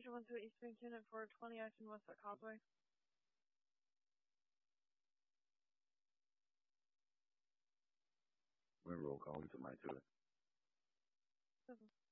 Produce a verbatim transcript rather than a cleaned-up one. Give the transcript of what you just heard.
Division one two Eastern Unit for twenty Action West at Causeway. When roll call, we took my two.